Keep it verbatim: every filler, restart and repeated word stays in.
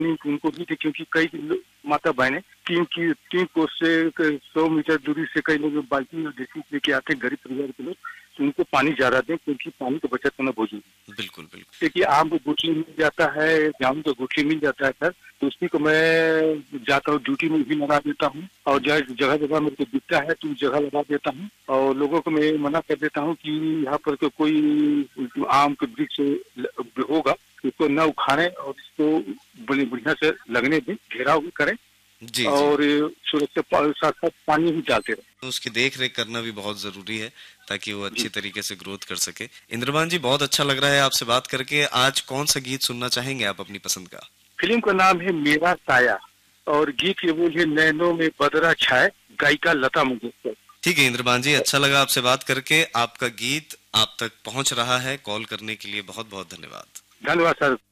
उनको भी थे, क्योंकि कई माता बहनें तीन की तीन कोस से सौ मीटर दूरी से कई लोग बाल्टी और देसी लेके आते हैं, गरीब परिवार के लोग, तो उनको पानी ज्यादा दें, क्योंकि पानी की बचत करना बहुत जरूरी। बिल्कुल बिल्कुल। देखिए आम को गुठली मिल जाता है, जामुन का गुठली मिल जाता है सर, तो उसी को मैं जाता हूँ ड्यूटी में भी लगा देता हूँ, और जगह जगह मेरे को दिखता है तो जगह लगा देता हूँ, और लोगों को मैं मना कर देता हूँ कि यहाँ पर तो कोई आम के वृक्ष होगा इसको न उखाड़े और इसको बड़ी बढ़िया से लगने दें, घेराव भी करें जी और जी। सुरक्षा साथ साथ पानी भी डालते रहे। तो उसकी देख रेख करना भी बहुत जरूरी है ताकि वो अच्छी जी तरीके से ग्रोथ कर सके। इंद्रमान जी, बहुत अच्छा लग रहा है आपसे बात करके। आज कौन सा गीत सुनना चाहेंगे आप अपनी पसंद का? फिल्म का नाम है मेरा साया और गीत ये बोलिए नैनों में बदरा छाए, गायिका लता मंगेशकर। ठीक है इंद्रमान जी, अच्छा लगा आपसे बात करके। आपका गीत आप तक पहुंच रहा है। कॉल करने के लिए बहुत बहुत धन्यवाद। धन्यवाद सर।